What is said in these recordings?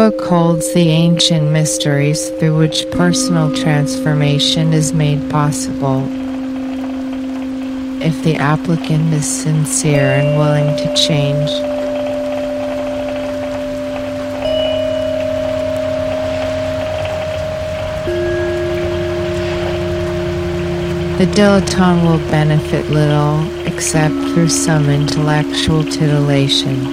book holds the ancient mysteries through which personal transformation is made possible if the applicant is sincere and willing to change. The dilettante will benefit little except through some intellectual titillation.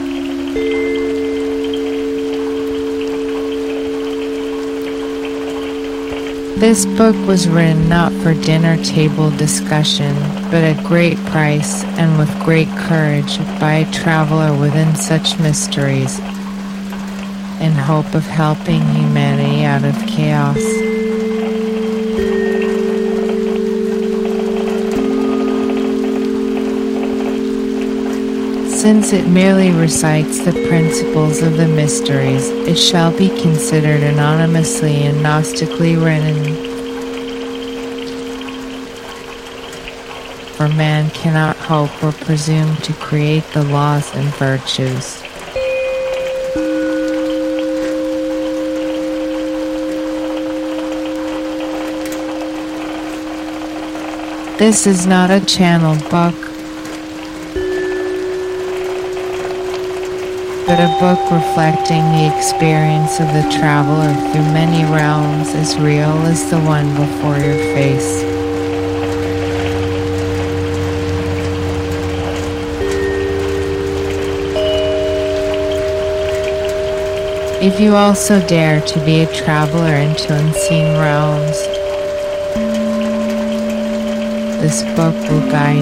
This book was written not for dinner table discussion, but at great price and with great courage by a traveler within such mysteries, in hope of helping humanity out of chaos. Since it merely recites the principles of the mysteries, it shall be considered anonymously and gnostically written. For man cannot hope or presume to create the laws and virtues. This is not a channeled book, but a book reflecting the experience of the traveler through many realms as real as the one before your face. If you also dare to be a traveler into unseen realms, this book will guide